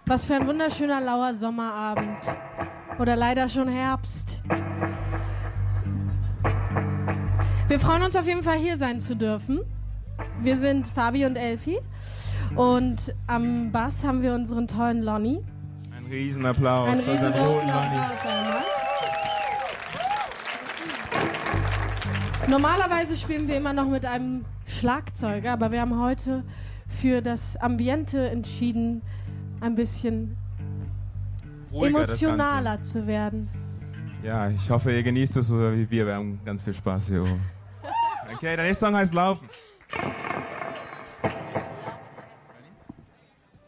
Was für ein wunderschöner lauer Sommerabend. Oder leider schon Herbst. Wir freuen uns auf jeden Fall, hier sein zu dürfen. Wir sind Fabi und Elfi. Und am Bass haben wir unseren tollen Lonny. Ein Riesenapplaus. Ein riesengroßen Lonny. Applaus einmal. Normalerweise spielen wir immer noch mit einem Schlagzeuger, aber wir haben heute für das Ambiente entschieden, ein bisschen Ruhiger, emotionaler zu werden. Ja, ich hoffe, ihr genießt es so wie wir. Wir haben ganz viel Spaß hier oben. Okay, der nächste Song heißt Laufen.